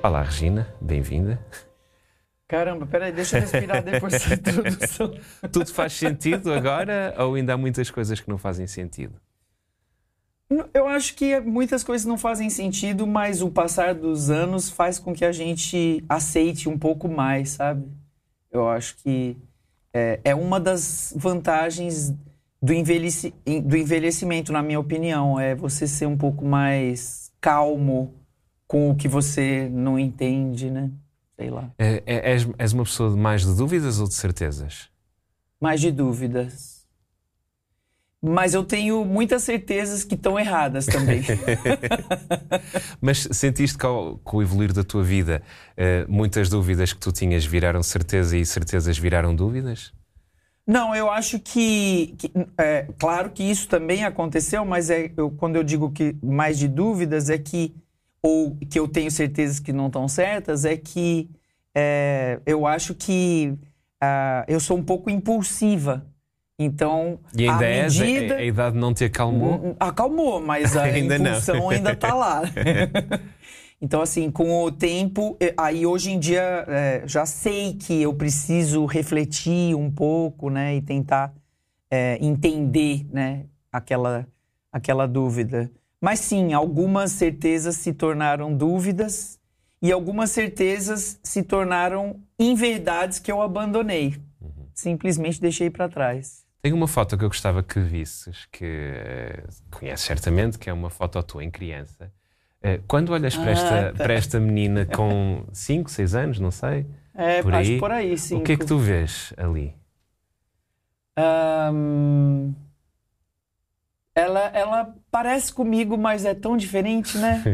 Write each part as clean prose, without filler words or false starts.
Olá, Regina, bem-vinda. Caramba, peraí, deixa eu respirar depois da introdução. Tudo faz sentido agora ou ainda há muitas coisas que não fazem sentido? Eu acho que muitas coisas não fazem sentido, mas o passar dos anos faz com que a gente aceite um pouco mais, sabe? Eu acho que é uma das vantagens do envelhecimento, na minha opinião, é você ser um pouco mais calmo com o que você não entende, né? Sei lá. És uma pessoa mais de dúvidas ou de certezas? Mais de dúvidas. Mas eu tenho muitas certezas que estão erradas também. Mas sentiste que com o evoluir da tua vida, muitas dúvidas que tu tinhas viraram certeza e certezas viraram dúvidas? Não, eu acho que claro que isso também aconteceu, mas quando eu digo que mais de dúvidas ou que eu tenho certezas que não estão certas, é que eu acho que eu sou um pouco impulsiva. Então, e ainda a idade não te acalmou? Acalmou, mas a impulsão ainda está lá. Então, assim, com o tempo, aí hoje em dia já sei que eu preciso refletir um pouco, né, e tentar entender, né, aquela dúvida. Mas sim, algumas certezas se tornaram dúvidas e algumas certezas se tornaram inverdades que eu abandonei. Simplesmente deixei para trás. Tem uma foto que eu gostava que visses, que conheces certamente, que é uma foto tua em criança. Quando olhas para esta menina com 5, 6 anos, não sei, acho por aí, 5. O que é que tu vês ali? Ela parece comigo, mas é tão diferente, né?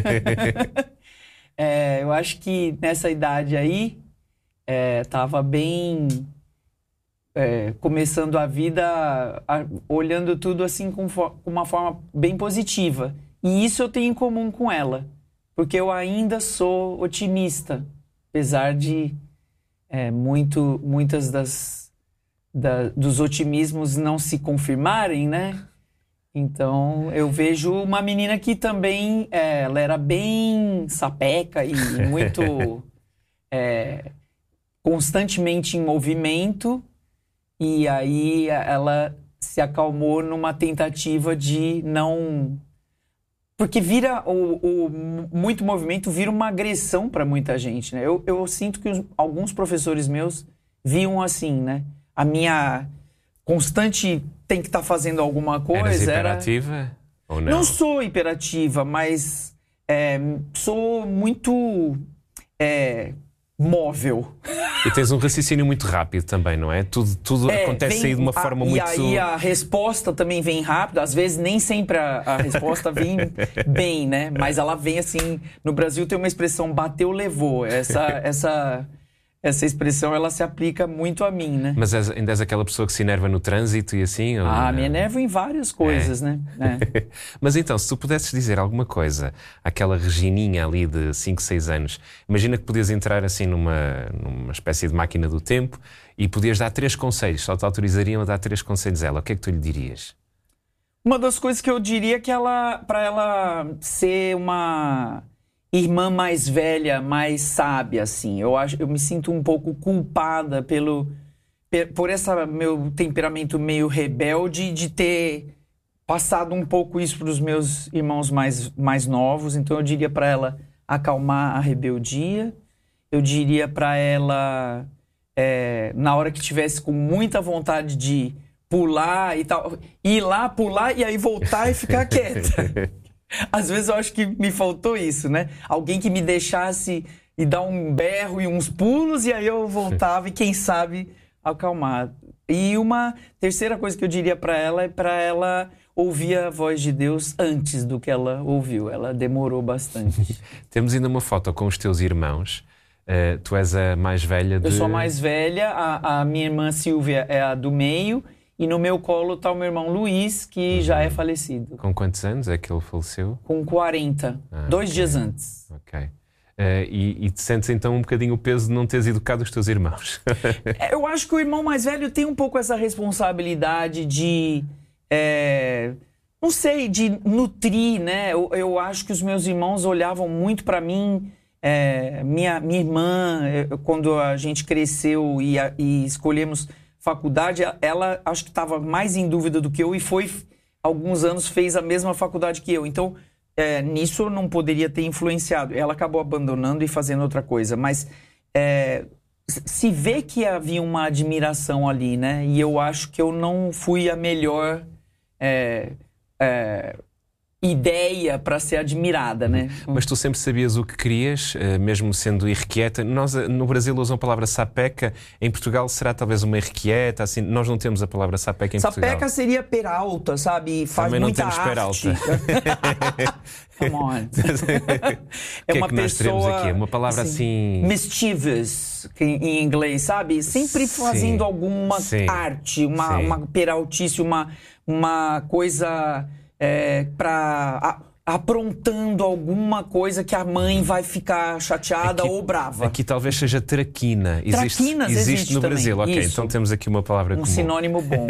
Eu acho que nessa idade aí, tava bem... começando a vida, olhando tudo assim com uma forma bem positiva. E isso eu tenho em comum com ela, porque eu ainda sou otimista, apesar de muitas dos otimismos não se confirmarem, né? Então eu vejo uma menina que também ela era bem sapeca e muito constantemente em movimento. E aí ela se acalmou numa tentativa de não... Porque vira muito movimento vira uma agressão para muita gente, né? Eu sinto que alguns professores meus viam assim, né? A minha constante tem que estar fazendo alguma coisa. Eras hiperativa ou não? Não sou hiperativa, mas sou muito... móvel. E tens um raciocínio muito rápido também, não é? Tudo acontece aí de uma forma muito... E aí a resposta também vem rápido. Às vezes nem sempre a resposta vem bem, né? Mas ela vem assim... No Brasil tem uma expressão, bateu, levou. Essa expressão, ela se aplica muito a mim, né? Mas ainda és aquela pessoa que se enerva no trânsito e assim? Me enervo em várias coisas, né? Mas então, se tu pudesses dizer alguma coisa àquela Regininha ali de 5, 6 anos, imagina que podias entrar assim numa espécie de máquina do tempo e podias dar 3 conselhos, só te autorizariam a dar 3 conselhos a ela. O que é que tu lhe dirias? Uma das coisas que eu diria é que para ela ser uma... irmã mais velha, mais sábia, assim. Eu me sinto um pouco culpada por esse meu temperamento meio rebelde de ter passado um pouco isso para os meus irmãos mais novos. Então eu diria para ela acalmar a rebeldia. Eu diria para ela, na hora que tivesse com muita vontade de pular e tal, ir lá, pular e aí voltar e ficar quieta. Às vezes eu acho que me faltou isso, né? Alguém que me deixasse e dar um berro e uns pulos e aí eu voltava e quem sabe acalmar. E uma terceira coisa que eu diria para ela é para ela ouvir a voz de Deus antes do que ela ouviu. Ela demorou bastante. Temos ainda uma foto com os teus irmãos. Tu és a mais velha Eu sou a mais velha, a minha irmã Silvia é a do meio. E no meu colo está o meu irmão Luiz, que já é falecido. Com quantos anos é que ele faleceu? Com 40, 2 dias antes. Ok. E te sentes então um bocadinho o peso de não teres educado os teus irmãos? Eu acho que o irmão mais velho tem um pouco essa responsabilidade de... não sei, de nutrir, né? Eu acho que os meus irmãos olhavam muito para mim Minha irmã, quando a gente cresceu e escolhemos faculdade, ela acho que estava mais em dúvida do que eu e alguns anos fez a mesma faculdade que eu. Então, nisso eu não poderia ter influenciado. Ela acabou abandonando e fazendo outra coisa. Mas se vê que havia uma admiração ali, né? E eu acho que eu não fui a melhor ideia para ser admirada, né? Mas tu sempre sabias o que querias, mesmo sendo irrequieta. Nós, no Brasil, usam a palavra sapeca. Em Portugal será talvez uma irrequieta, assim. Nós não temos a palavra sapeca em Portugal. Sapeca seria peralta, sabe? Faz também muita não temos arte. peralta. Come on. É uma pessoa... nós teremos aqui? Uma palavra assim... mischievous, em inglês, sabe? Sempre fazendo alguma arte, uma peraltice, uma coisa... aprontando alguma coisa que a mãe vai ficar chateada ou brava. Aqui talvez seja traquina. Traquinas existe no também. Brasil. Ok, isso. então temos aqui uma palavra comum. Sinônimo bom.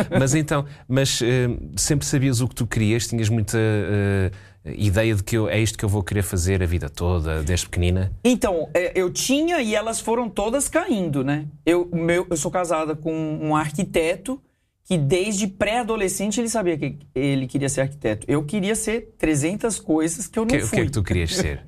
mas sempre sabias o que tu querias? Tinhas muita ideia de que é isto que eu vou querer fazer a vida toda, desde pequenina? Então, eu tinha e elas foram todas caindo, né? Eu sou casada com um arquiteto que desde pré-adolescente ele sabia que ele queria ser arquiteto. Eu queria ser 300 coisas que eu não fui. O que é que tu querias ser?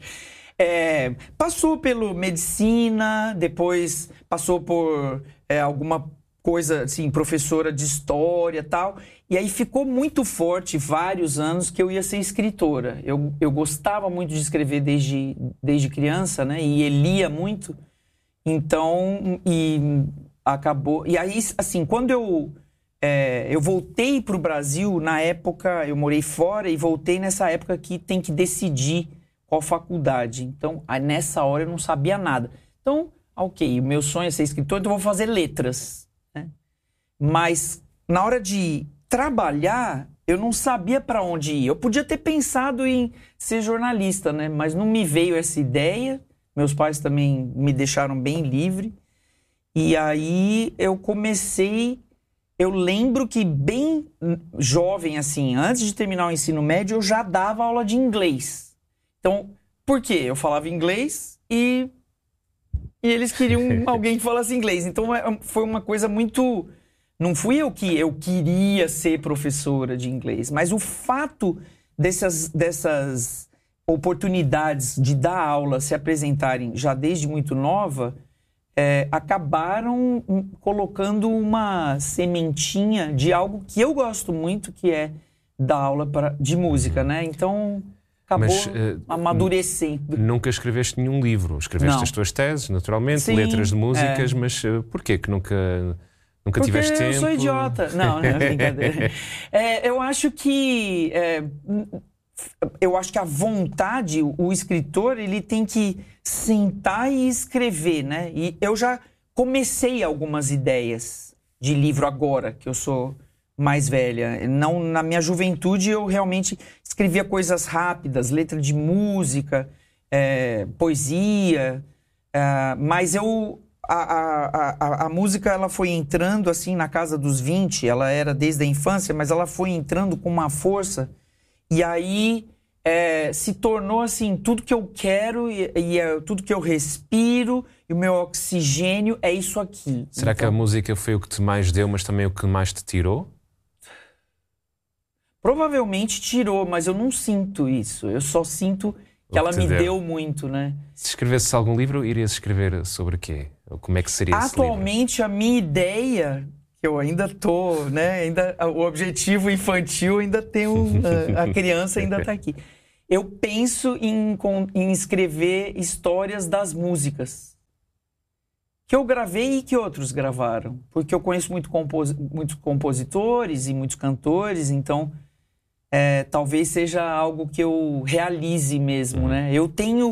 Passou pelo medicina, depois passou por alguma coisa, assim, professora de história e tal. E aí ficou muito forte, vários anos, que eu ia ser escritora. Eu gostava muito de escrever desde criança, né? E lia muito. Então, acabou... E aí, assim, quando eu voltei para o Brasil, na época, eu morei fora e voltei nessa época que tem que decidir qual faculdade. Então, nessa hora eu não sabia nada. Então, ok, o meu sonho é ser escritor, então eu vou fazer letras, né? Mas, na hora de trabalhar, eu não sabia para onde ir. Eu podia ter pensado em ser jornalista, né? Mas não me veio essa ideia. Meus pais também me deixaram bem livre. E aí eu comecei... Eu lembro que bem jovem, assim, antes de terminar o ensino médio, eu já dava aula de inglês. Então, por quê? Eu falava inglês e eles queriam alguém que falasse inglês. Então, foi uma coisa muito... Não fui eu que eu queria ser professora de inglês, mas o fato dessas oportunidades de dar aula se apresentarem já desde muito nova... acabaram colocando uma sementinha de algo que eu gosto muito, que é dar aula de música, né? Então, acabou amadurecendo. Nunca escreveste nenhum livro. Escreveste as tuas teses, naturalmente, sim, letras de músicas, mas porquê que nunca tiveste tempo? Porque eu sou idiota. Não é brincadeira. Eu acho que... Eu acho que a vontade, o escritor, ele tem que sentar e escrever, né? E eu já comecei algumas ideias de livro agora, que eu sou mais velha. Não, na minha juventude, eu realmente escrevia coisas rápidas, letra de música, poesia, mas a música ela foi entrando assim na casa dos 20, ela era desde a infância, mas ela foi entrando com uma força. E aí se tornou assim, tudo que eu quero e tudo que eu respiro e o meu oxigênio é isso aqui. Será que a música foi o que te mais deu, mas também o que mais te tirou? Provavelmente tirou, mas eu não sinto isso. Eu só sinto que ela me deu muito, né? Se escrevesse algum livro, irias escrever sobre o quê? Ou como é que seria esse livro? Atualmente, a minha ideia... que eu ainda tô, né? O objetivo infantil ainda tem a criança ainda está aqui. Eu penso em escrever histórias das músicas que eu gravei e que outros gravaram, porque eu conheço muitos compositores e muitos cantores, então talvez seja algo que eu realize mesmo, né? Eu tenho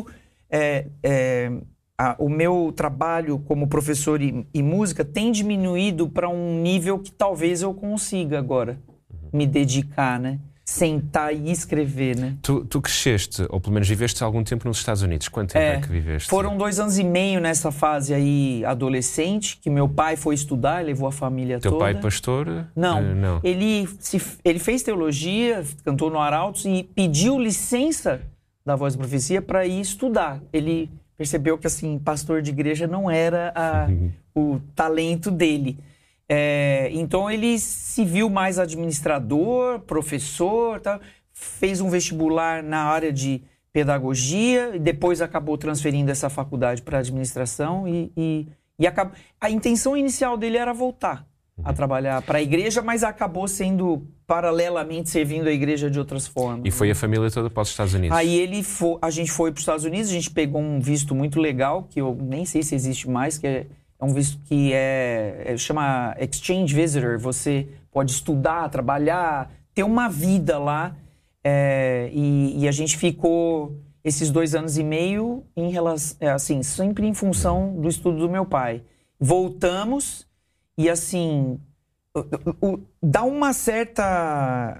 o meu trabalho como professor e música tem diminuído para um nível que talvez eu consiga agora me dedicar, né? Sentar e escrever, né? Tu cresceste, ou pelo menos viveste algum tempo nos Estados Unidos. Quanto tempo é que viveste? Foram 2 anos e meio nessa fase aí adolescente, que meu pai foi estudar, levou a família toda. Teu pai pastor? Não. Ele fez teologia, cantou no Arautos e pediu licença da Voz da Profecia para ir estudar. Ele percebeu que, assim, pastor de igreja não era o talento dele. Então, ele se viu mais administrador, professor, tá? Fez um vestibular na área de pedagogia e depois acabou transferindo essa faculdade para administração e a intenção inicial dele era voltar a trabalhar para a igreja, mas acabou sendo paralelamente servindo a igreja de outras formas. E foi a família toda para os Estados Unidos? Aí a gente foi para os Estados Unidos, a gente pegou um visto muito legal, que eu nem sei se existe mais, que é um visto que chama Exchange Visitor. Você pode estudar, trabalhar, ter uma vida lá. E a gente ficou esses 2 anos e meio em relação, assim, sempre em função do estudo do meu pai. Voltamos e, assim, dá uma certa...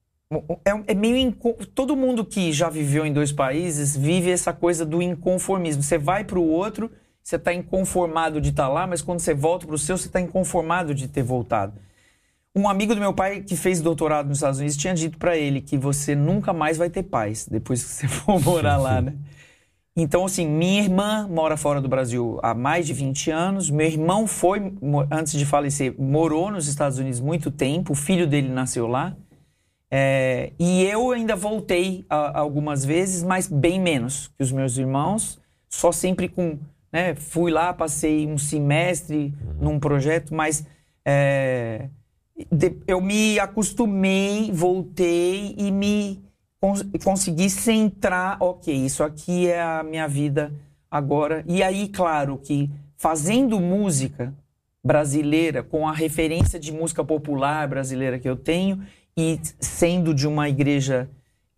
Todo mundo que já viveu em 2 países vive essa coisa do inconformismo. Você vai para o outro, você está inconformado de estar lá, mas quando você volta para o seu, você está inconformado de ter voltado. Um amigo do meu pai que fez doutorado nos Estados Unidos tinha dito para ele que você nunca mais vai ter paz depois que você for morar lá, né? Então, assim, minha irmã mora fora do Brasil há mais de 20 anos. Meu irmão antes de falecer, morou nos Estados Unidos muito tempo. O filho dele nasceu lá. E eu ainda voltei algumas vezes, mas bem menos que os meus irmãos. Só sempre fui lá, passei um semestre num projeto, mas... eu me acostumei, voltei e consegui centrar, ok, isso aqui é a minha vida agora. E aí, claro, que fazendo música brasileira, com a referência de música popular brasileira que eu tenho, e sendo de uma igreja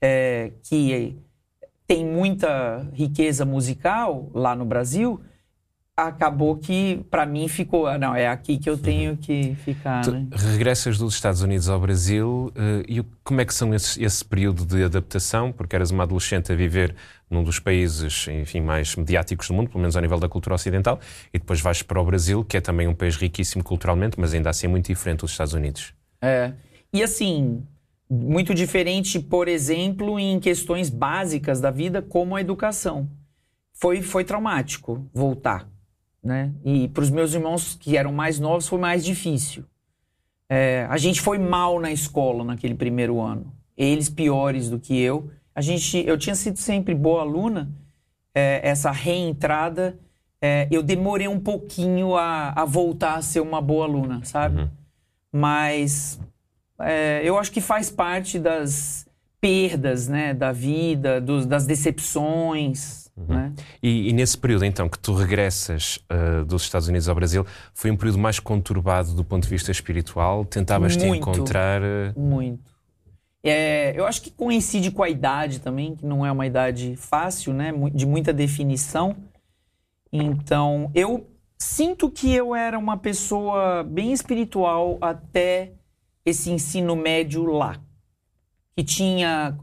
que tem muita riqueza musical lá no Brasil, acabou que, para mim, ficou... Não, é aqui que eu tenho que ficar, né? Regressas dos Estados Unidos ao Brasil e como é que são esse período de adaptação? Porque eras uma adolescente a viver num dos países, enfim, mais mediáticos do mundo, pelo menos ao nível da cultura ocidental, e depois vais para o Brasil, que é também um país riquíssimo culturalmente, mas ainda assim muito diferente dos Estados Unidos. E assim, muito diferente, por exemplo, em questões básicas da vida, como a educação. Foi traumático voltar. Né? E para os meus irmãos que eram mais novos foi mais difícil. A gente foi mal na escola naquele primeiro ano. Eles piores do que eu. Eu tinha sido sempre boa aluna. Essa reentrada, eu demorei um pouquinho a voltar a ser uma boa aluna, sabe? Mas eu acho que faz parte das perdas, né, da vida, das decepções. Né? E nesse período, então, que tu regressas dos Estados Unidos ao Brasil, foi um período mais conturbado do ponto de vista espiritual? Tentavas-te encontrar... Muito. Eu acho que coincide com a idade também, que não é uma idade fácil, né? De muita definição. Então, eu sinto que eu era uma pessoa bem espiritual até esse ensino médio lá. Que tinha...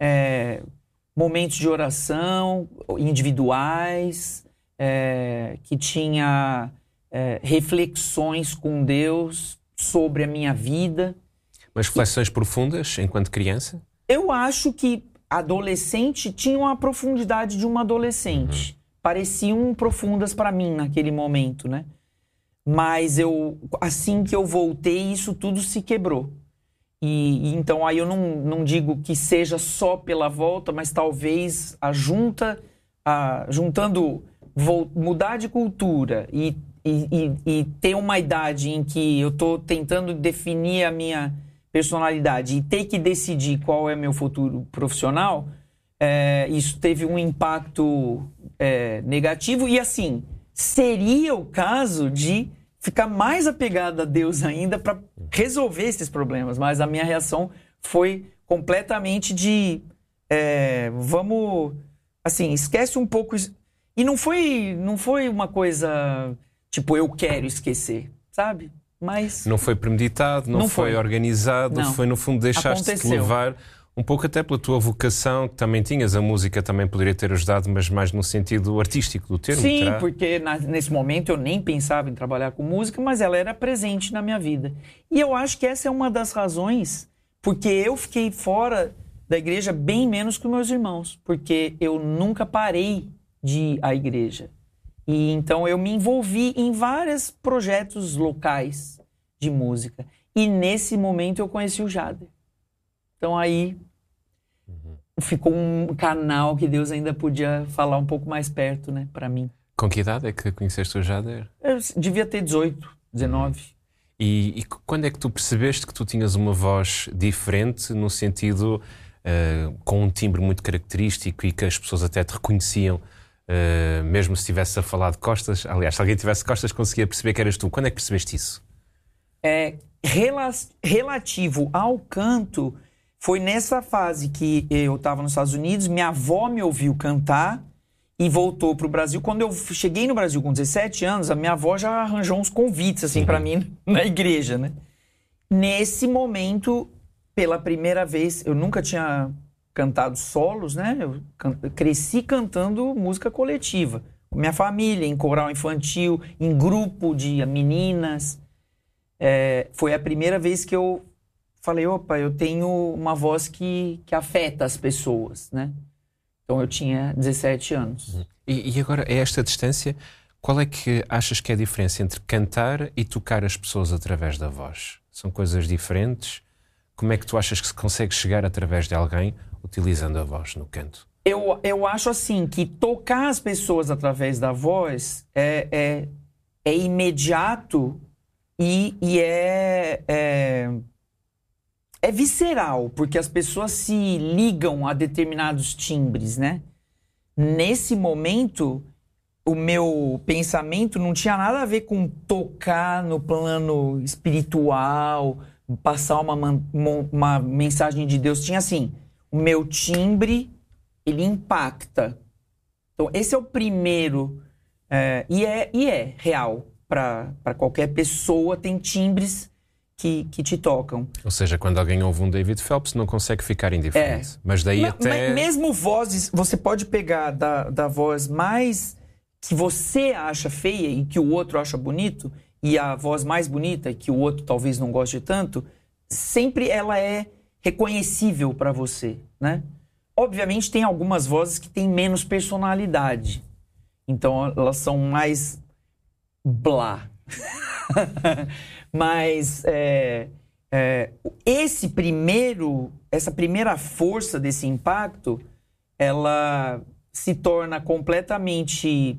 momentos de oração individuais, que tinha reflexões com Deus sobre a minha vida. Mas reflexões profundas enquanto criança? Eu acho que adolescente tinham a profundidade de uma adolescente. Pareciam profundas para mim naquele momento, né? Mas assim que eu voltei, isso tudo se quebrou. Então aí eu não digo que seja só pela volta, mas talvez juntando mudar de cultura e ter uma idade em que eu estou tentando definir a minha personalidade e ter que decidir qual é meu futuro profissional, isso teve um impacto negativo. E assim, seria o caso de ficar mais apegado a Deus ainda para resolver esses problemas. Mas a minha reação foi completamente de... vamos... Assim, esquece um pouco... E não foi uma coisa tipo, eu quero esquecer, sabe? Mas... Não foi premeditado, não foi organizado, não. Foi no fundo deixaste-te levar... Um pouco até pela tua vocação, que também tinhas, a música também poderia ter ajudado, mas mais no sentido artístico do termo. Sim, porque nesse momento eu nem pensava em trabalhar com música, mas ela era presente na minha vida. E eu acho que essa é uma das razões porque eu fiquei fora da igreja bem menos que meus irmãos, porque eu nunca parei de ir à igreja. E então eu me envolvi em vários projetos locais de música. E nesse momento eu conheci o Jader. Então aí ficou um canal que Deus ainda podia falar um pouco mais perto, né, para mim. Com que idade é que conheceste o Jader? Eu devia ter 18, 19. E quando é que tu percebeste que tu tinhas uma voz diferente, no sentido com um timbre muito característico e que as pessoas até te reconheciam, mesmo se estivesse a falar de costas? Aliás, se alguém tivesse costas, conseguia perceber que eras tu. Quando é que percebeste isso? Relativo ao canto, foi nessa fase que eu estava nos Estados Unidos, minha avó me ouviu cantar e voltou para o Brasil. Quando eu cheguei no Brasil com 17 anos, a minha avó já arranjou uns convites assim para mim na igreja, né? Nesse momento, pela primeira vez, eu nunca tinha cantado solos, né? Eu cresci cantando música coletiva, com minha família, em coral infantil, em grupo de meninas. Foi a primeira vez que eu falei, opa, eu tenho uma voz que afeta as pessoas, né? Então eu tinha 17 anos. E agora, a esta distância, qual é que achas que é a diferença entre cantar e tocar as pessoas através da voz? São coisas diferentes? Como é que tu achas que se consegue chegar através de alguém utilizando a voz no canto? Eu acho assim, que tocar as pessoas através da voz é imediato e é visceral, porque as pessoas se ligam a determinados timbres, né? Nesse momento, o meu pensamento não tinha nada a ver com tocar no plano espiritual, passar uma mensagem de Deus. Tinha assim, o meu timbre, ele impacta. Então, esse é o primeiro, e é real para qualquer pessoa, tem timbres que te tocam. Ou seja, quando alguém ouve um David Phelps, não consegue ficar indiferente. Mas daí até... Mesmo vozes, você pode pegar da voz mais que você acha feia e que o outro acha bonito, e a voz mais bonita que o outro talvez não goste tanto, sempre ela é reconhecível para você, né? Obviamente tem algumas vozes que têm menos personalidade. Então elas são mais blá. Mas essa primeira força desse impacto, ela se torna completamente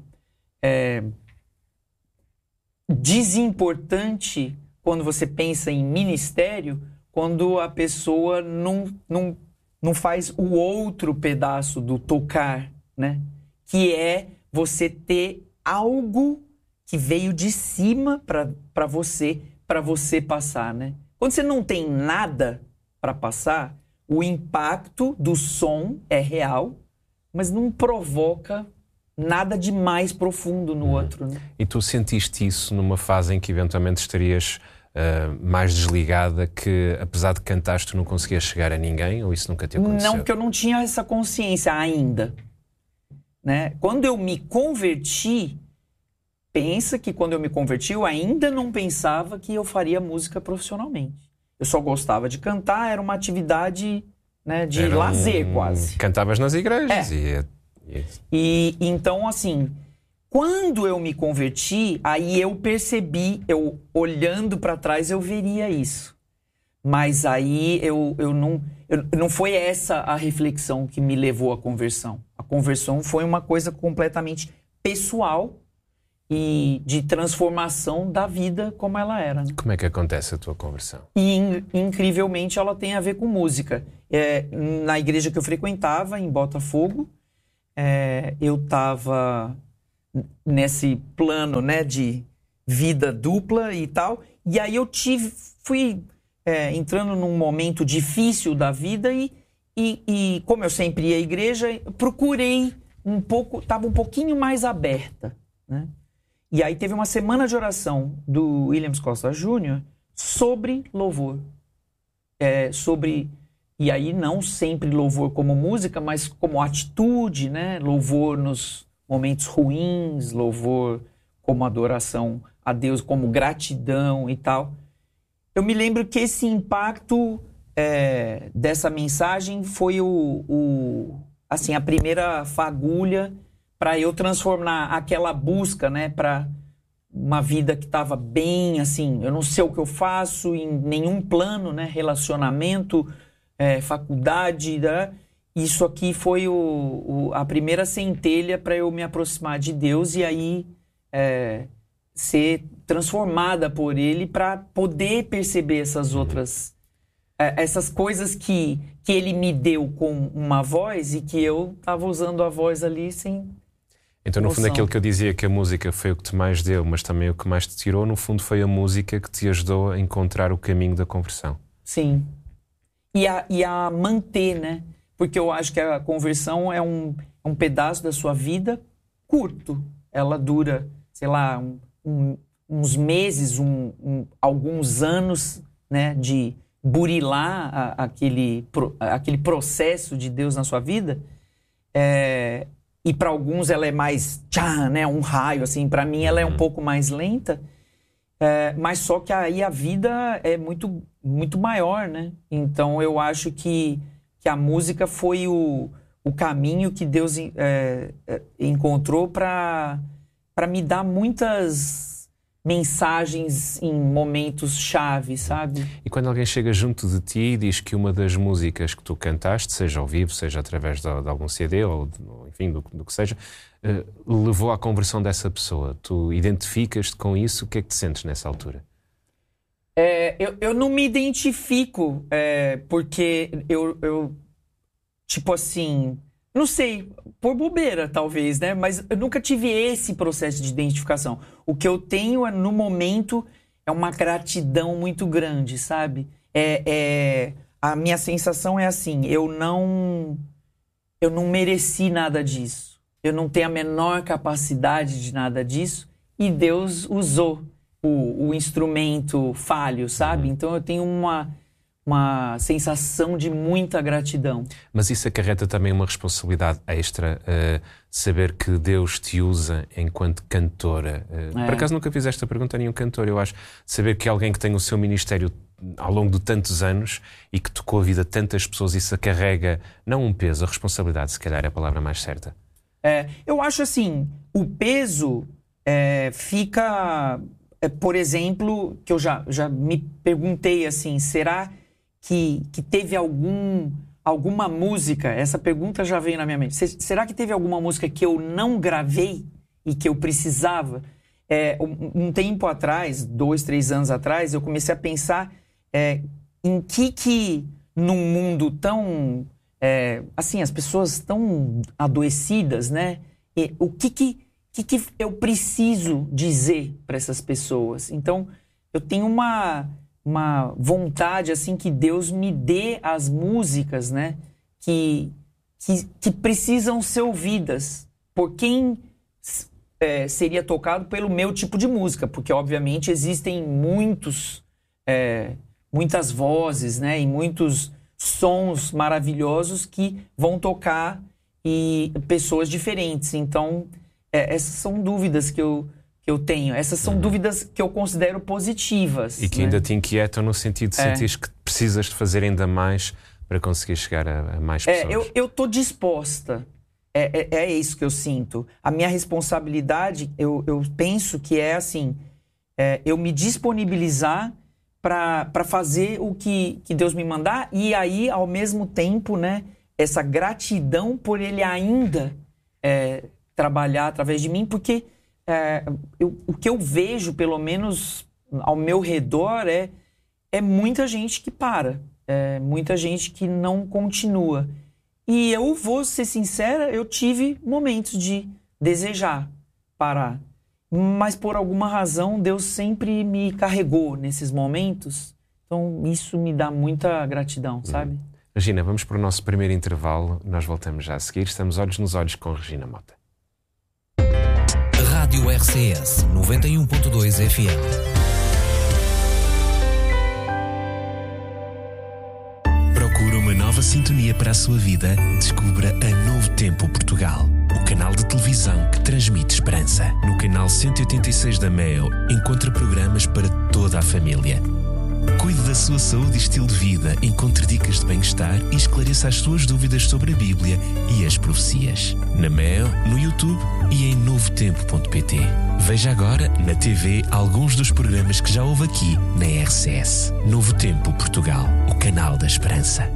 desimportante quando você pensa em ministério, quando a pessoa não faz o outro pedaço do tocar, né? Que é você ter algo que veio de cima para você passar, né? Quando você não tem nada para passar, o impacto do som é real, mas não provoca nada de mais profundo no outro, né? E tu sentiste isso numa fase em que eventualmente estarias mais desligada, que apesar de cantares tu não conseguias chegar a ninguém, ou isso nunca te aconteceu? Não, porque eu não tinha essa consciência ainda, né? Quando eu me converti, pensa que quando eu me converti, eu ainda não pensava que eu faria música profissionalmente. Eu só gostava de cantar, era uma atividade, né, de lazer quase. Cantavas nas igrejas. E então, assim, quando eu me converti, aí eu percebi, eu olhando para trás, eu veria isso. Mas aí não foi essa a reflexão que me levou à conversão. A conversão foi uma coisa completamente pessoal e de transformação da vida como ela era, né? Como é que acontece a tua conversão? E, incrivelmente, ela tem a ver com música. Na igreja que eu frequentava, em Botafogo, eu estava nesse plano, né, de vida dupla e tal, e aí eu fui entrando num momento difícil da vida e como eu sempre ia à igreja, procurei um pouco, estava um pouquinho mais aberta, né? E aí teve uma semana de oração do Williams Costa Jr. sobre louvor. E aí não sempre louvor como música, mas como atitude, né? Louvor nos momentos ruins, louvor como adoração a Deus, como gratidão e tal. Eu me lembro que esse impacto dessa mensagem foi assim, a primeira fagulha para eu transformar aquela busca, né, para uma vida que estava bem, assim, eu não sei o que eu faço em nenhum plano, né, relacionamento, faculdade, né? Isso aqui foi a primeira centelha para eu me aproximar de Deus e aí ser transformada por Ele para poder perceber essas outras, essas coisas que Ele me deu com uma voz e que eu estava usando a voz ali sem... Então, no fundo, aquilo que eu dizia que a música foi o que te mais deu, mas também o que mais te tirou, no fundo foi a música que te ajudou a encontrar o caminho da conversão. Sim. E a manter, né? Porque eu acho que a conversão é um pedaço da sua vida curto. Ela dura, sei lá, uns meses, alguns anos, né? De burilar aquele processo de Deus na sua vida. E para alguns ela é mais né, um raio, assim. Para mim ela é um pouco mais lenta, mas só que aí a vida é muito, muito maior, né? Então eu acho que a música foi o caminho que Deus encontrou para me dar muitas mensagens em momentos chave, sabe? E quando alguém chega junto de ti e diz que uma das músicas que tu cantaste, seja ao vivo, seja através de algum CD ou enfim, do que seja, levou à conversão dessa pessoa, tu identificas-te com isso, o que é que te sentes nessa altura? Eu não me identifico, porque eu tipo assim, não sei, por bobeira talvez, né? Mas eu nunca tive esse processo de identificação. O que eu tenho no momento é uma gratidão muito grande, sabe? A minha sensação é assim, eu não mereci nada disso. Eu não tenho a menor capacidade de nada disso e Deus usou o instrumento falho, sabe? Então eu tenho uma sensação de muita gratidão. Mas isso acarreta também uma responsabilidade extra, saber que Deus te usa enquanto cantora. Por acaso nunca fiz esta pergunta a nenhum cantor, eu acho. Saber que alguém que tem o seu ministério ao longo de tantos anos e que tocou a vida de tantas pessoas, isso carrega, não um peso, a responsabilidade, se calhar é a palavra mais certa. Eu acho assim, o peso fica... por exemplo, que eu já me perguntei assim, será que teve alguma música, essa pergunta já veio na minha mente, será que teve alguma música que eu não gravei e que eu precisava? Um tempo atrás, 2, 3 anos atrás, eu comecei a pensar em que num mundo tão, assim, as pessoas tão adoecidas, né? O que eu preciso dizer para essas pessoas? Então, eu tenho uma vontade, assim, que Deus me dê as músicas, né? Que precisam ser ouvidas por quem seria tocado pelo meu tipo de música. Porque, obviamente, existem muitas vozes, né? E muitos sons maravilhosos que vão tocar e pessoas diferentes. Então... essas são dúvidas que eu tenho. Essas são dúvidas que eu considero positivas. E que ainda te inquietam no sentido de sentir que precisas de fazer ainda mais para conseguir chegar a mais pessoas. Eu estou disposta. É isso que eu sinto. A minha responsabilidade, eu penso que é assim, eu me disponibilizar para fazer o que Deus me mandar e aí, ao mesmo tempo, né, essa gratidão por Ele ainda... trabalhar através de mim, porque o que eu vejo, pelo menos ao meu redor, é muita gente que para, muita gente que não continua. E eu vou ser sincera, eu tive momentos de desejar parar, mas por alguma razão Deus sempre me carregou nesses momentos, então isso me dá muita gratidão, sabe? Regina, vamos para o nosso primeiro intervalo, nós voltamos já a seguir, estamos olhos nos olhos com Regina Mota. Rádio RCS 91.2 FM. Procura uma nova sintonia para a sua vida? Descubra a Novo Tempo Portugal, o canal de televisão que transmite esperança. No canal 186 da MEO, encontra programas para toda a família. Cuide da sua saúde e estilo de vida, encontre dicas de bem-estar e esclareça as suas dúvidas sobre a Bíblia e as profecias. Na Mel, no YouTube e em novotempo.pt. Veja agora na TV alguns dos programas que já houve aqui na RCS. Novo Tempo Portugal, o canal da esperança.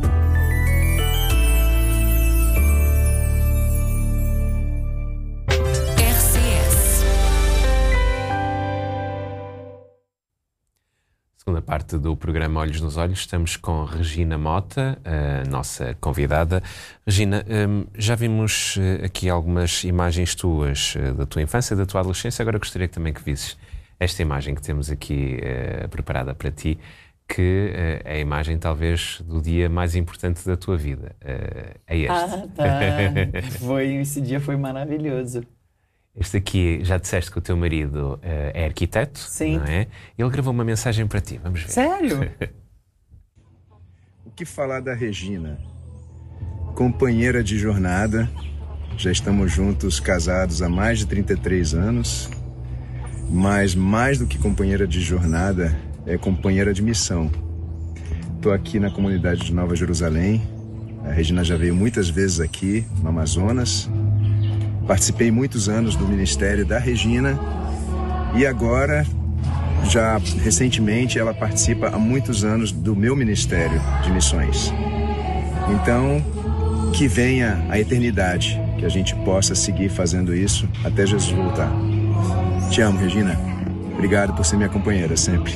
Segunda parte do programa Olhos nos Olhos, estamos com Regina Mota, a nossa convidada. Regina, já vimos aqui algumas imagens tuas da tua infância, da tua adolescência. Agora gostaria também que visses esta imagem que temos aqui preparada para ti, que é a imagem talvez do dia mais importante da tua vida. É este. Tá. Esse dia foi maravilhoso. Este aqui, já disseste que o teu marido é arquiteto, Sim. Não é? Ele gravou uma mensagem para ti, vamos ver. Sério? O que falar da Regina? Companheira de jornada, já estamos juntos, casados há mais de 33 anos, mas mais do que companheira de jornada, é companheira de missão. Estou aqui na comunidade de Nova Jerusalém, a Regina já veio muitas vezes aqui no Amazonas. Participei muitos anos do ministério da Regina e agora, já recentemente, ela participa há muitos anos do meu ministério de missões. Então, que venha a eternidade, que a gente possa seguir fazendo isso até Jesus voltar. Te amo, Regina. Obrigado por ser minha companheira sempre.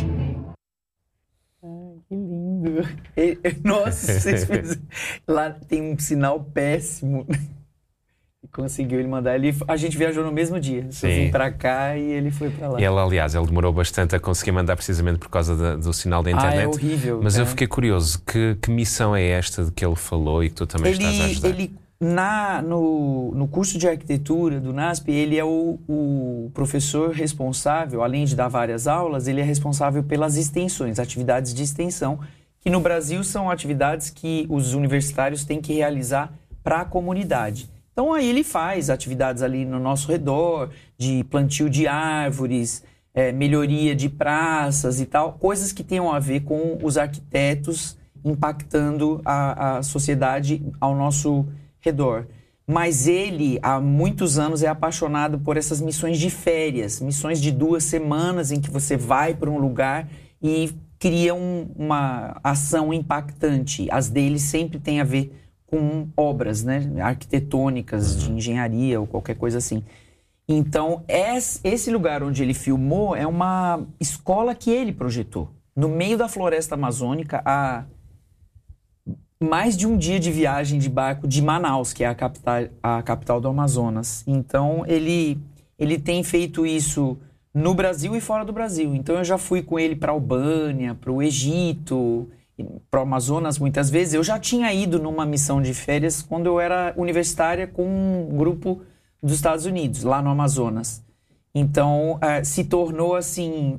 Que lindo. Nossa, lá tem um sinal péssimo. Conseguiu ele mandar. A gente viajou no mesmo dia. Eu vim pra cá e ele foi pra lá. E ela, aliás, ele demorou bastante a conseguir mandar precisamente por causa do sinal da internet. É horrível. Mas eu fiquei curioso. Que missão é esta de que ele falou e que tu também estás a ajudar? Ele, no curso de arquitetura do NASP, ele é o professor responsável, além de dar várias aulas, ele é responsável pelas extensões, atividades de extensão, que no Brasil são atividades que os universitários têm que realizar para a comunidade. Então aí ele faz atividades ali no nosso redor, de plantio de árvores, melhoria de praças e tal, coisas que tenham a ver com os arquitetos impactando a sociedade ao nosso redor. Mas ele, há muitos anos, é apaixonado por essas missões de férias, missões de 2 semanas em que você vai para um lugar e cria uma ação impactante. As dele sempre têm a ver com obras, né, arquitetônicas, de engenharia ou qualquer coisa assim. Então, esse lugar onde ele filmou é uma escola que ele projetou, no meio da floresta amazônica, a mais de um dia de viagem de barco de Manaus, que é a capital do Amazonas. Então, ele tem feito isso no Brasil e fora do Brasil. Então, eu já fui com ele para a Albânia, para o Egito, para o Amazonas muitas vezes. Eu já tinha ido numa missão de férias quando eu era universitária com um grupo dos Estados Unidos, lá no Amazonas. Então, se tornou assim,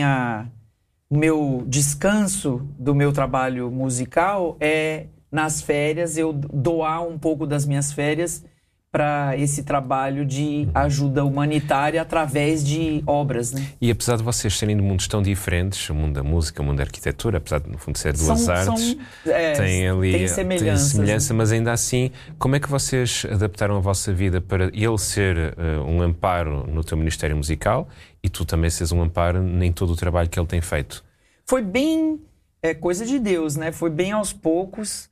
o meu descanso do meu trabalho musical nas férias, eu doar um pouco das minhas férias para esse trabalho de ajuda humanitária através de obras, né? E apesar de vocês serem de mundos tão diferentes, o mundo da música, o mundo da arquitetura, apesar de no fundo ser duas artes, tem semelhança, mas ainda assim, como é que vocês adaptaram a vossa vida para ele ser um amparo no teu ministério musical e tu também seres um amparo em todo o trabalho que ele tem feito? Foi bem coisa de Deus, né? Foi bem aos poucos.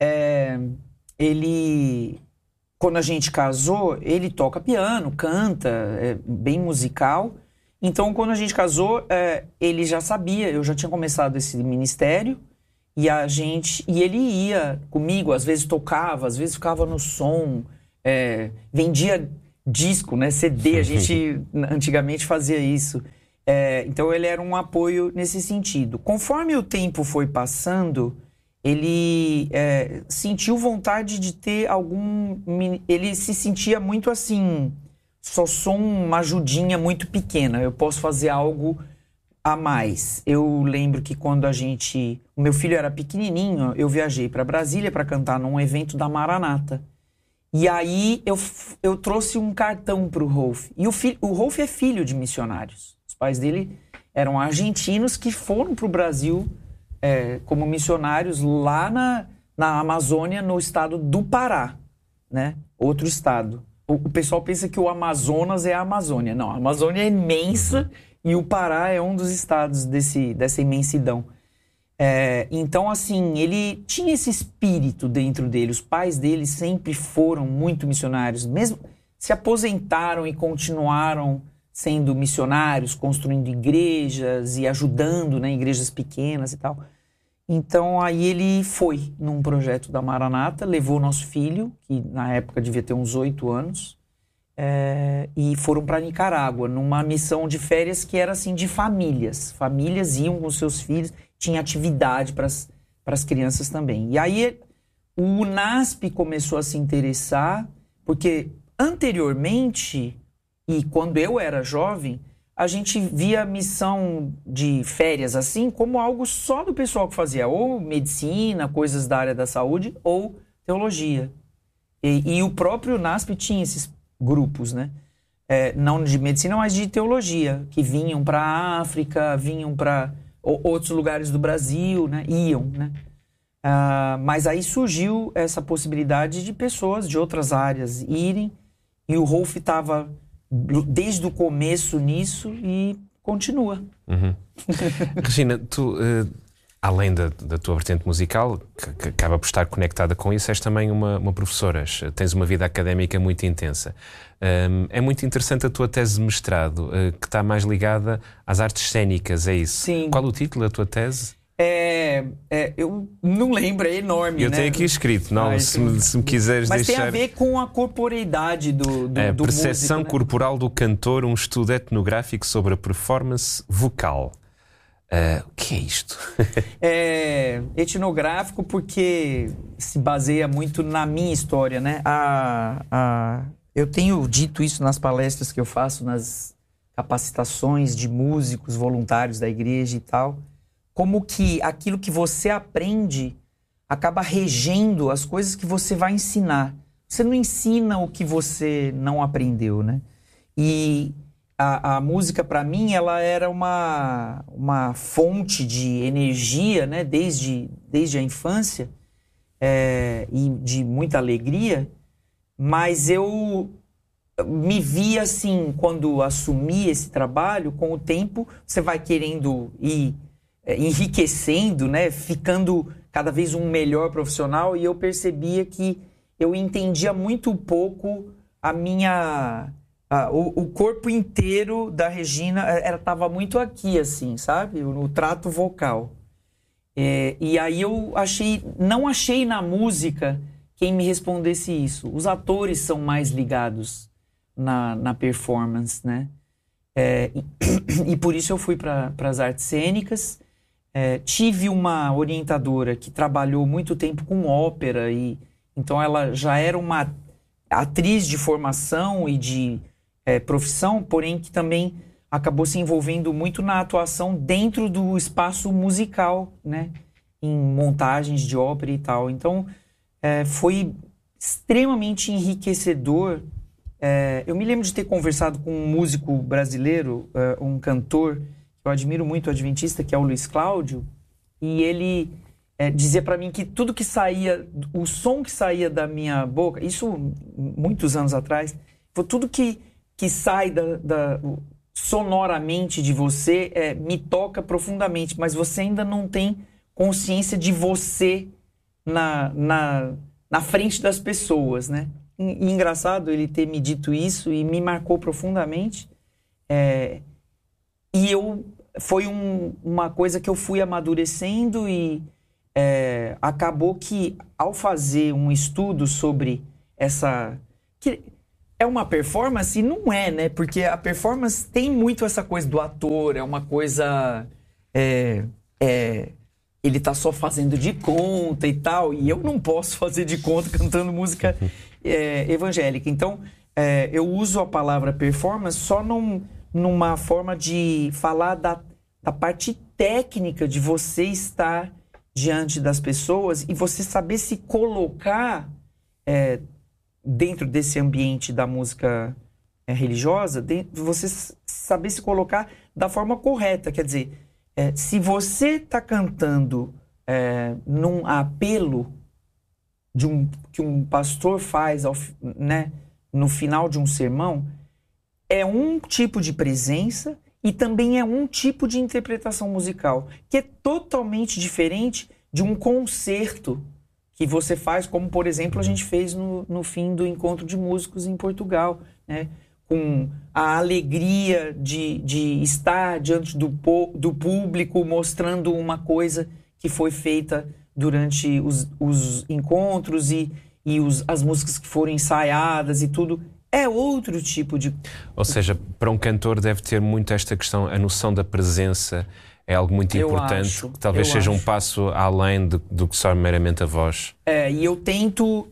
Quando a gente casou, ele toca piano, canta, é bem musical. Então, quando a gente casou, ele já sabia, eu já tinha começado esse ministério e ele ia comigo, às vezes tocava, às vezes ficava no som, vendia disco, né, CD, a gente antigamente fazia isso. Então, ele era um apoio nesse sentido. Conforme o tempo foi passando, ele sentiu vontade de ter ele se sentia muito assim, só sou uma ajudinha muito pequena, eu posso fazer algo a mais. Eu lembro que quando o meu filho era pequenininho, eu viajei para Brasília para cantar num evento da Maranata. E aí eu trouxe um cartão para o Rolf. E o Rolf é filho de missionários. Os pais dele eram argentinos que foram para o Brasil como missionários lá na Amazônia, no estado do Pará, né? Outro estado. O pessoal pensa que o Amazonas é a Amazônia. Não, a Amazônia é imensa e o Pará é um dos estados dessa imensidão. Então, assim, ele tinha esse espírito dentro dele. Os pais dele sempre foram muito missionários. Mesmo se aposentaram e continuaram sendo missionários, construindo igrejas e ajudando, né, igrejas pequenas e tal. Então, aí ele foi num projeto da Maranata, levou nosso filho, que na época devia ter uns 8 anos, e foram para Nicarágua, numa missão de férias que era assim de famílias. Famílias iam com seus filhos, tinha atividade para as crianças também. E aí o UNASP começou a se interessar, porque anteriormente, e quando eu era jovem, a gente via a missão de férias assim como algo só do pessoal que fazia ou medicina, coisas da área da saúde, ou teologia. E o próprio UNASP tinha esses grupos, né? Não de medicina, mas de teologia, que vinham para a África, vinham para outros lugares do Brasil, né? Iam, né? Mas aí surgiu essa possibilidade de pessoas de outras áreas irem, e o Rolf estava desde o começo nisso e continua. Regina, tu, além da tua vertente musical, que acaba por estar conectada com isso, és também uma professora, tens uma vida académica muito intensa. É muito interessante a tua tese de mestrado, que está mais ligada às artes cênicas, é isso? Sim. Qual o título da tua tese? Eu não lembro, é enorme, Eu né? tenho aqui escrito, não, se me quiseres mas deixar... tem a ver com a corporeidade do percepção músico, né? corporal do cantor, um estudo etnográfico sobre a performance vocal. O que é isto? Etnográfico porque se baseia muito na minha história, né? Eu tenho dito isso nas palestras que eu faço, nas capacitações de músicos voluntários da igreja e tal, como que aquilo que você aprende acaba regendo as coisas que você vai ensinar. Você não ensina o que você não aprendeu, né? E a música, para mim, ela era uma fonte de energia, né? Desde a infância, e de muita alegria, mas eu me vi assim, quando assumi esse trabalho, com o tempo, você vai querendo ir enriquecendo, né? Ficando cada vez um melhor profissional, e eu percebia que eu entendia muito pouco o corpo inteiro da Regina estava muito aqui, assim, sabe? No trato vocal. E aí eu não achei na música quem me respondesse isso. Os atores são mais ligados na performance, né? E por isso eu fui para as artes cênicas. Tive uma orientadora que trabalhou muito tempo com ópera, e então ela já era uma atriz de formação e de profissão, porém que também acabou se envolvendo muito na atuação dentro do espaço musical, né? Em montagens de ópera e tal. Então, foi extremamente enriquecedor. Eu me lembro de ter conversado com um músico brasileiro, um cantor que eu admiro muito, adventista, que é o Luiz Cláudio, e ele dizia para mim que tudo que saía, o som que saía da minha boca, isso muitos anos atrás, foi tudo que sai sonoramente de você, me toca profundamente, mas você ainda não tem consciência de você na frente das pessoas, né? E engraçado ele ter me dito isso, e me marcou profundamente. E foi uma coisa que eu fui amadurecendo, e acabou que, ao fazer um estudo sobre essa... que é uma performance? E não é, né? Porque a performance tem muito essa coisa do ator, é uma coisa... ele tá só fazendo de conta e tal, e eu não posso fazer de conta cantando música evangélica. Então, eu uso a palavra performance só numa forma de falar da parte técnica de você estar diante das pessoas e você saber se colocar dentro desse ambiente da música religiosa, você saber se colocar da forma correta. Quer dizer, Se você está cantando num apelo que um pastor faz né, no final de um sermão, é um tipo de presença e também é um tipo de interpretação musical, que é totalmente diferente de um concerto que você faz, como, por exemplo, a gente fez no fim do Encontro de Músicos em Portugal, né? Com a alegria de estar diante do público, mostrando uma coisa que foi feita durante os encontros e as músicas que foram ensaiadas e tudo. É outro tipo de... Ou seja, para um cantor deve ter muito esta questão, a noção da presença é algo muito importante, que talvez seja um passo além do que só meramente a voz. E eu tento,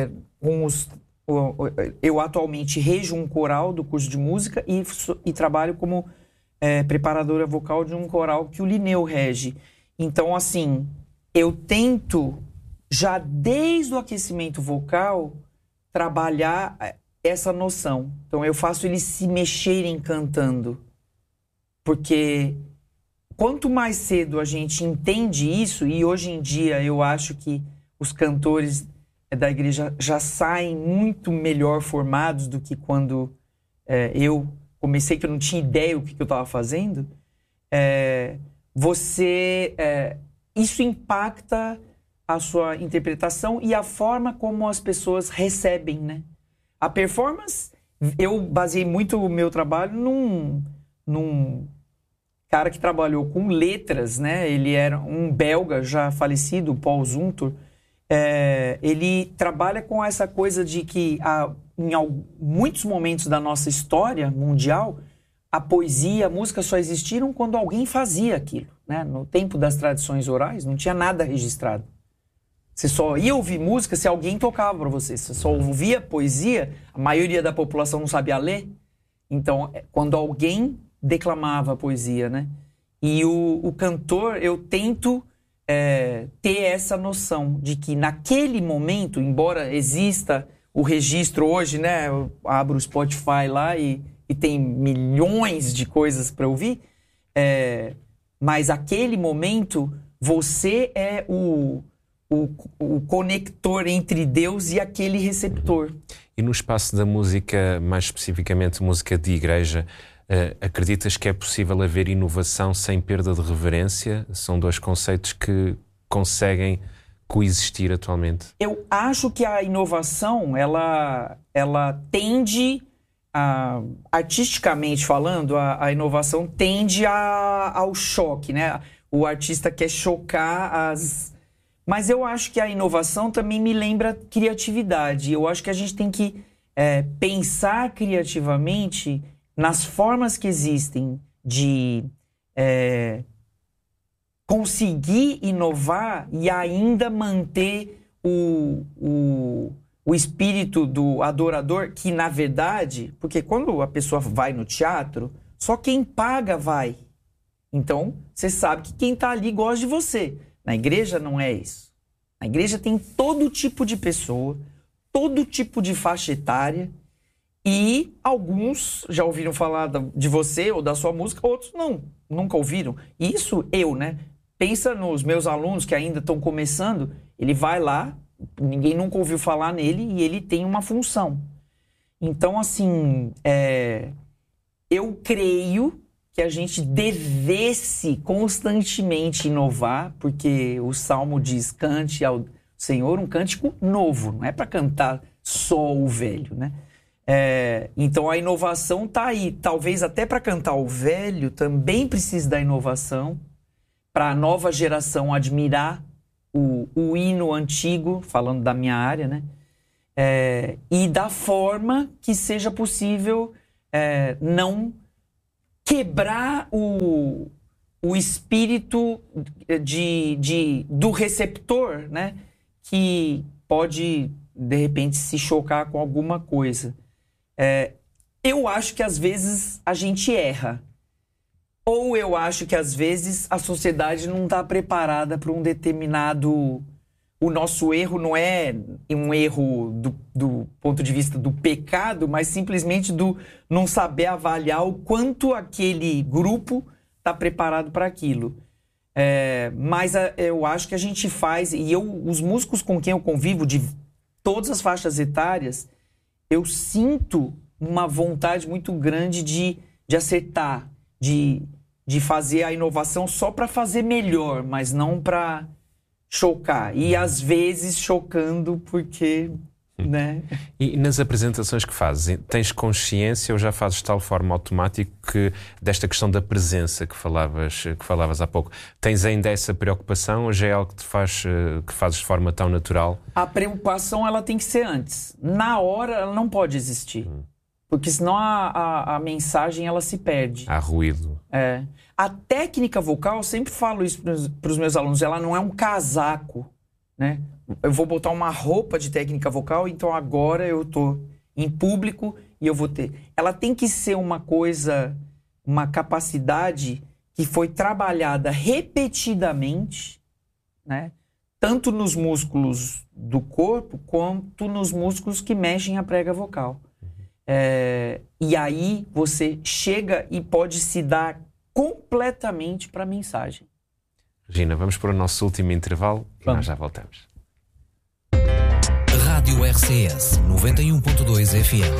eu atualmente rejo um coral do curso de música e trabalho como preparadora vocal de um coral que o Lineu rege. Então, assim, eu tento, já desde o aquecimento vocal, trabalhar essa noção. Então, eu faço eles se mexerem cantando. Porque quanto mais cedo a gente entende isso, e hoje em dia eu acho que os cantores da igreja já saem muito melhor formados do que quando eu comecei, que eu não tinha ideia do que eu estava fazendo, isso impacta a sua interpretação e a forma como as pessoas recebem, né? A performance, eu baseei muito o meu trabalho num cara que trabalhou com letras, né? Ele era um belga já falecido, Paul Zumthor. Ele trabalha com essa coisa de que em muitos momentos da nossa história mundial, a poesia, a música só existiram quando alguém fazia aquilo, né? No tempo das tradições orais, não tinha nada registrado. Você só ia ouvir música se alguém tocava para você. Você só ouvia poesia, a maioria da população não sabia ler. Então, quando alguém declamava a poesia, né? E o cantor, eu tento ter essa noção de que naquele momento, embora exista o registro hoje, né? Eu abro o Spotify lá e tem milhões de coisas para ouvir, mas aquele momento, você é o conector entre Deus e aquele receptor. E no espaço da música, mais especificamente música de igreja, acreditas que é possível haver inovação sem perda de reverência? São dois conceitos que conseguem coexistir atualmente. Eu acho que a inovação, ela tende, artisticamente falando, a inovação tende ao choque, né? O artista quer chocar Mas eu acho que a inovação também me lembra criatividade. Eu acho que a gente tem que pensar criativamente nas formas que existem de conseguir inovar e ainda manter o espírito do adorador, que na verdade, porque quando a pessoa vai no teatro, só quem paga vai. Então, você sabe que quem está ali gosta de você. Na igreja não é isso. Na igreja tem todo tipo de pessoa, todo tipo de faixa etária, e alguns já ouviram falar de você ou da sua música, outros não, nunca ouviram. Isso né? Pensa nos meus alunos que ainda estão começando, ele vai lá, ninguém nunca ouviu falar nele e ele tem uma função. Então, assim, eu creio que a gente devesse constantemente inovar, porque o Salmo diz, cante ao Senhor um cântico novo, não é para cantar só o velho, né? Então a inovação está aí, talvez até para cantar o velho também precise da inovação, para a nova geração admirar o hino antigo, falando da minha área, né? E da forma que seja possível não quebrar o espírito do receptor, né? Que pode, de repente, se chocar com alguma coisa. Eu acho que às vezes a gente erra. Ou eu acho que às vezes a sociedade não está preparada para um determinado... O nosso erro não é um erro do ponto de vista do pecado, mas simplesmente do não saber avaliar o quanto aquele grupo tá preparado para aquilo. Mas eu acho que a gente faz... E os músicos com quem eu convivo, de todas as faixas etárias, eu sinto uma vontade muito grande de acertar, de fazer a inovação só para fazer melhor, mas não para chocar. E às vezes chocando porque... Né? E nas apresentações que fazes, tens consciência ou já fazes de tal forma automática que desta questão da presença que falavas há pouco, tens ainda essa preocupação ou já é algo que fazes de forma tão natural? A preocupação ela tem que ser antes. Na hora ela não pode existir. Porque senão a mensagem ela se perde. Há ruído. A técnica vocal, eu sempre falo isso para os meus alunos, ela não é um casaco, né? Eu vou botar uma roupa de técnica vocal, então agora eu tô em público e eu vou ter... Ela tem que ser uma coisa, uma capacidade que foi trabalhada repetidamente, né? Tanto nos músculos do corpo, quanto nos músculos que mexem a prega vocal. E aí você chega e pode se dar completamente para a mensagem. Regina, vamos para o nosso último intervalo e nós já voltamos. Rádio RCS 91.2 FM.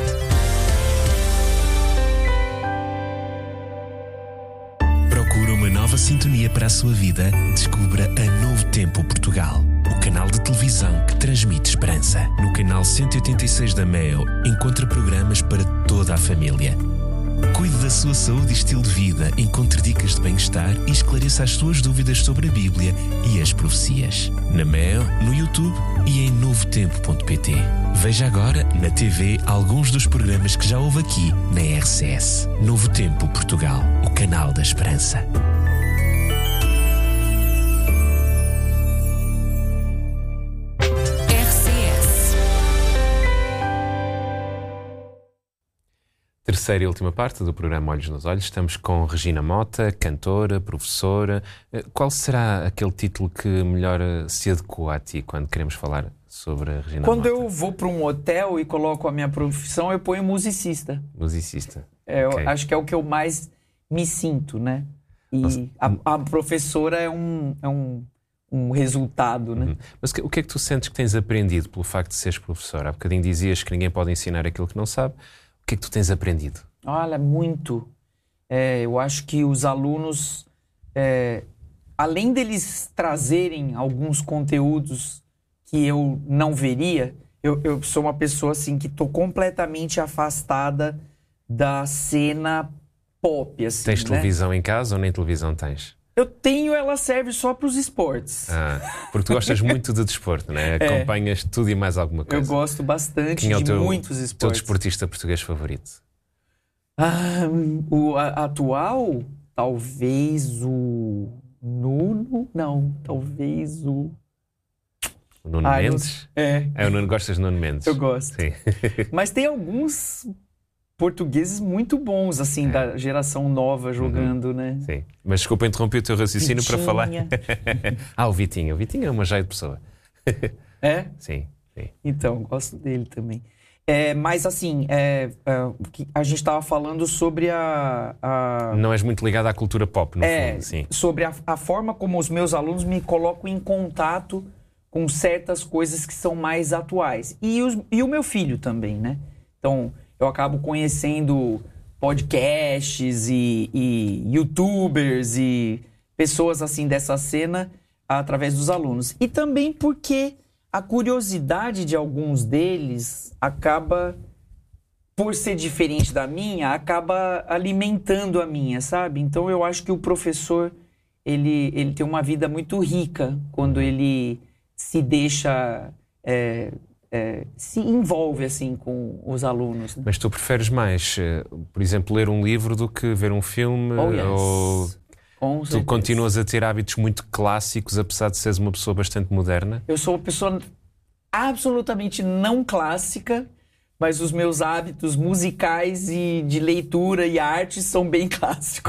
Procura uma nova sintonia para a sua vida? Descubra a Novo Tempo Portugal, o canal de televisão que transmite esperança. No canal 186 da Meo, encontra programas para toda a família. Cuide da sua saúde e estilo de vida, encontre dicas de bem-estar e esclareça as suas dúvidas sobre a Bíblia e as profecias. Na Meo, no YouTube e em novotempo.pt. Veja agora na TV alguns dos programas que já houve aqui na RCS. Novo Tempo Portugal, o canal da esperança. Terceira e última parte do programa Olhos nos Olhos. Estamos com Regina Mota, cantora, professora. Qual será aquele título que melhor se adequa a ti quando queremos falar sobre a Regina Mota? Quando eu vou para um hotel e coloco a minha profissão, eu ponho musicista. Musicista. Okay. Eu acho que é o que eu mais me sinto, né? E a professora é um resultado, né? Mas o que é que tu sentes que tens aprendido pelo facto de seres professora? Há bocadinho dizias que ninguém pode ensinar aquilo que não sabe. O que é que tu tens aprendido? Olha, muito. Eu acho que os alunos, além deles trazerem alguns conteúdos que eu não veria, eu sou uma pessoa assim que estou completamente afastada da cena pop. Assim, tens televisão em casa ou nem televisão tens? Eu tenho, ela serve só para os esportes. Porque tu gostas muito de desporto, né? Acompanhas tudo e mais alguma coisa. Eu gosto bastante de muitos esportes. Teu desportista português favorito? O atual, talvez o Nuno. Não, talvez o... O Nuno Mendes? O Nuno, gostas de Nuno Mendes? Eu gosto. Sim. Mas tem alguns portugueses muito bons, assim, da geração nova jogando, né? Sim. Mas desculpa interromper o teu raciocínio para falar. O Vitinho. O Vitinho é uma jeito de pessoa. É? Sim. Então, gosto dele também. Mas assim, a gente estava falando sobre Não és muito ligado à cultura pop, no fundo. Sim. Sobre a forma como os meus alunos me colocam em contato com certas coisas que são mais atuais. E o meu filho também, né? Então, eu acabo conhecendo podcasts e youtubers e pessoas assim dessa cena através dos alunos. E também porque a curiosidade de alguns deles acaba, por ser diferente da minha, acaba alimentando a minha, sabe? Então eu acho que o professor, ele tem uma vida muito rica quando ele se deixa... se envolve assim com os alunos. Né? Mas tu preferes mais, por exemplo, ler um livro do que ver um filme? Ou tu continuas a ter hábitos muito clássicos, apesar de seres uma pessoa bastante moderna? Eu sou uma pessoa absolutamente não clássica, mas os meus hábitos musicais e de leitura e arte são bem clássicos.